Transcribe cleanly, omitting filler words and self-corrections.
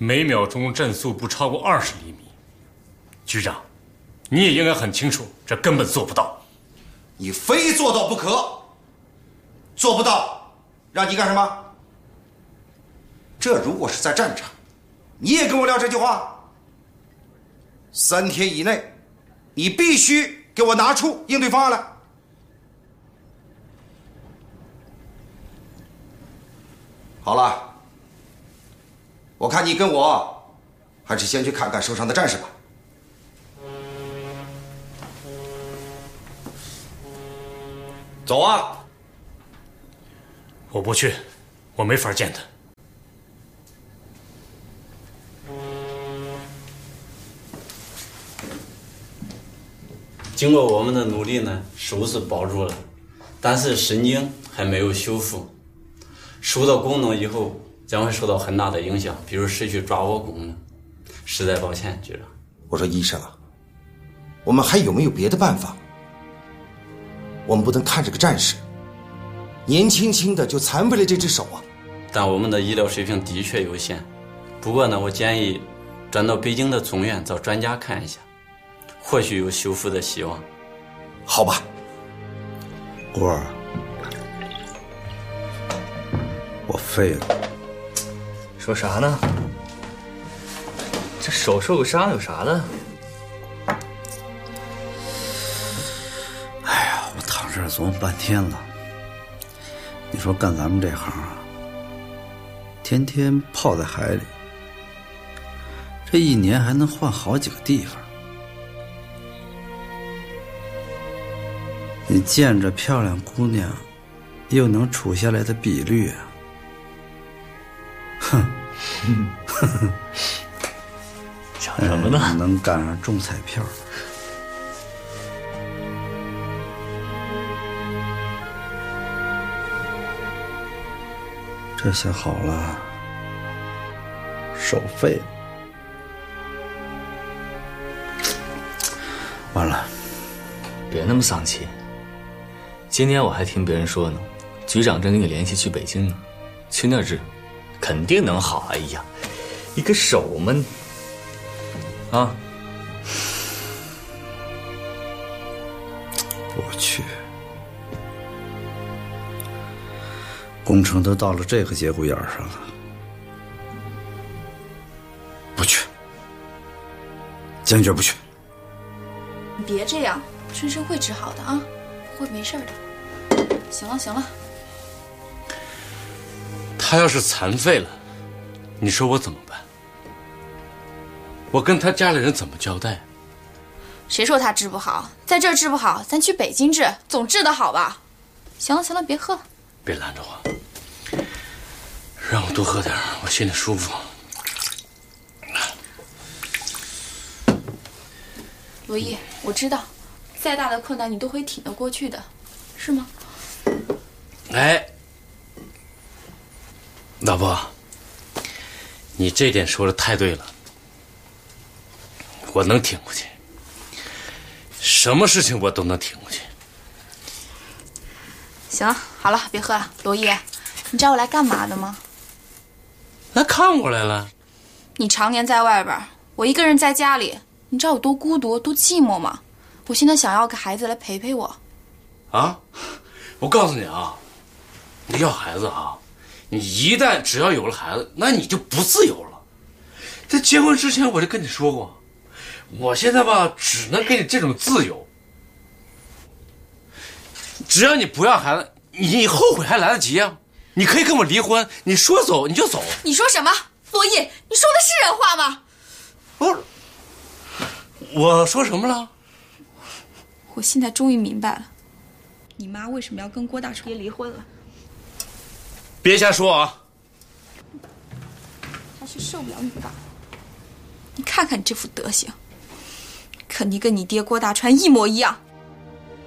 每秒钟震速不超过20厘米。局长，你也应该很清楚，这根本做不到。 你非做到不可，做不到，让你干什么？这如果是在战场，你也跟我撂这句话。3天以内，你必须给我拿出应对方案来。好了，我看你跟我，还是先去看看受伤的战士吧。走啊！ 我不去，我没法见他。 经过我们的努力呢，手是保住了，但是神经还没有修复，受到功能以后将会受到很大的影响，比如失去抓握功能。实在抱歉，局长。 我说医生啊，我们还有没有别的办法？我们不能看这个战士年轻轻的就残废了这只手啊！ 但我们的医疗水平的确有限，不过呢，我建议转到北京的总院找专家看一下，或许有修复的希望。 好吧， 郭儿，我废了。 说啥呢？这手受个伤有啥的？ 哎呀，我躺这儿琢磨半天了。你说干咱们这行啊，天天泡在海里，这一年还能换好几个地方。你见着漂亮姑娘，又能处下来的比率啊，哼， 想什么呢？ 能赶上中彩票。这下好了，手废了。完了， 别那么丧气。今天我还听别人说呢，局长正跟你联系去北京呢，去那儿治，肯定能好。哎呀，一个手嘛，啊！ 我去，工程都到了这个节骨眼上了，不去，坚决不去。 你别这样，春生会治好的啊，会没事的。行了行了， 他要是残废了，你说我怎么办？我跟他家里人怎么交代？ 谁说他治不好？在这儿治不好，咱去北京治，总治得好吧？行了行了，别喝了， 别拦着我，让我多喝点，我心里舒服。 罗毅，我知道，再大的困难你都会挺得过去的，是吗？ 哎，老婆，你这点说的太对了，我能挺过去，什么事情我都能挺过去。 行了，好了，别喝了。罗毅，你找我来干嘛的吗？ 来看我来了。 你常年在外边，我一个人在家里，你知道有多孤独、多寂寞吗？我现在想要个孩子来陪陪我。 啊，我告诉你啊，你要孩子啊，你一旦只要有了孩子，那你就不自由了。在结婚之前我就跟你说过，我现在吧只能给你这种自由，只要你不要孩子，你后悔还来得及啊！你可以跟我离婚，你说走你就走。 你说什么，罗毅？你说的是人话吗？ 我说什么了？ 我现在终于明白了，你妈为什么要跟郭大川离婚了。 别瞎说啊！ 他是受不了你爸，你看看你这副德行，肯定跟你爹郭大川一模一样。